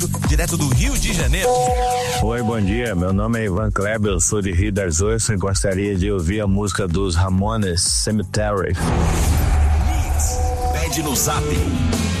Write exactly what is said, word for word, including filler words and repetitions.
direto do Rio de Janeiro. Oi, bom dia. Meu nome é Ivan Kleber, eu sou de Rio das Ostras e gostaria de ouvir a música dos Ramones, Cemetery. Pede no Zap